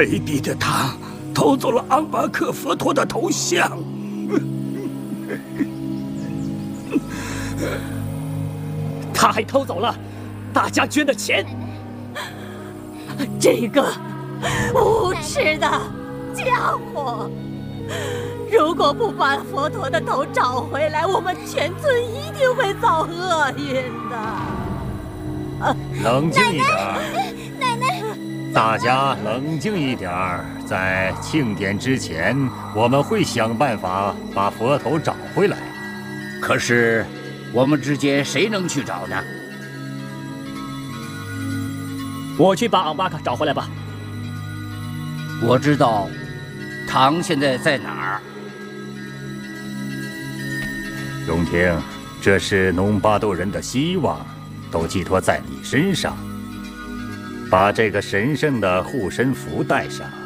卑鄙的他偷走了昂巴克佛陀的头像。 他还偷走了大家捐的钱。 这个无耻的家伙！如果不把佛陀的头找回来，我们全村一定会遭厄运的。 冷静一点，奶奶，大家冷静一点，在庆典之前，我们会想办法把佛头找回来。 可是，我们之间谁能去找呢？ 我去把昂巴卡找回来吧。 我知道，唐现在在哪儿。 永听，这是农巴豆人的希望，都寄托在你身上。把这个神圣的护身符带上。